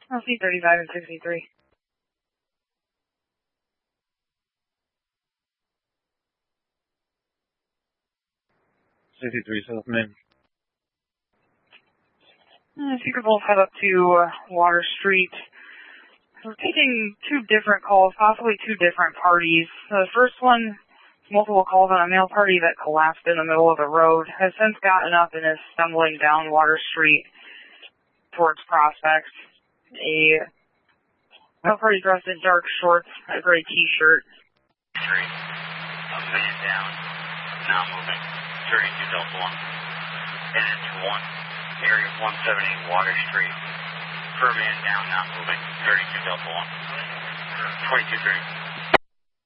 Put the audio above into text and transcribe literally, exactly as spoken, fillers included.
I'll see thirty-five and sixty-three. sixty-three South Main. Uh, Secret Wolf head up to uh, Water Street. We're taking two different calls, possibly two different parties. The first one, multiple calls on a male party that collapsed in the middle of the road, has since gotten up and is stumbling down Water Street towards Prospect. A male party dressed in dark shorts, a gray t-shirt. Three. A man down, not moving. thirty-two Delta one. And it's one. Area one seventy-eight Water Street. Per man down, not moving. thirty-two Delta one. twenty-two three.